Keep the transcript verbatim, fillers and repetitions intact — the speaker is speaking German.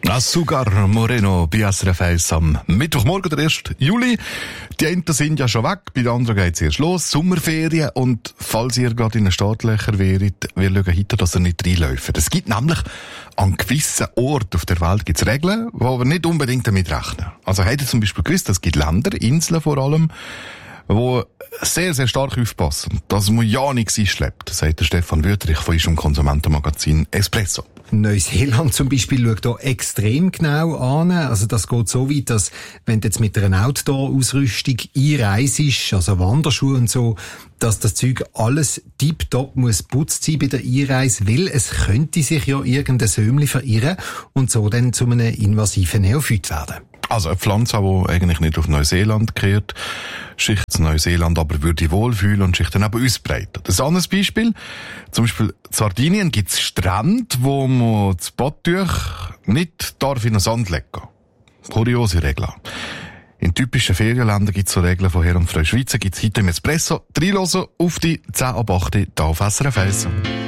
Azúcar Moreno bei S R F eins am Mittwochmorgen, der ersten Juli. Die einen sind ja schon weg, bei den anderen geht es erst los. Sommerferien. Und falls ihr gerade in den Startlöchern wäret, wir schauen heute, dass ihr nicht reinläuft. Es gibt nämlich an gewissen Orten auf der Welt gibt's Regeln, wo wir nicht unbedingt damit rechnen. Also habt ihr zum Beispiel gewusst, es gibt Länder, Inseln vor allem, wo sehr, sehr stark aufpassen, dass man ja nichts einschleppt, sagt der Stefan Wüterich von unserem Konsumentenmagazin Espresso. Neuseeland zum Beispiel schaut hier extrem genau an. Also das geht so weit, dass wenn du jetzt mit einer Outdoor-Ausrüstung einreist, also Wanderschuhe und so, dass das Zeug alles tiptop muss putzt sein bei der Einreise, weil es könnte sich ja irgendein Sömli verirren und so dann zu einem invasiven Neophyt werden. Also eine Pflanze, die eigentlich nicht auf Neuseeland gehört, sich in Neuseeland aber würde wohlfühlen und sich dann eben ausbreiten. Das ist ein anderes Beispiel. Zum Beispiel in Sardinien gibt es Strände, wo man das Badtuch nicht darf in den Sand legen darf. Kuriose Regeln. In typischen Ferienländern gibt es so Regeln von Herr und Frau Schweizer, gibt es heute im Espresso. Reinhören auf die zehn ab acht hier auf S R F eins.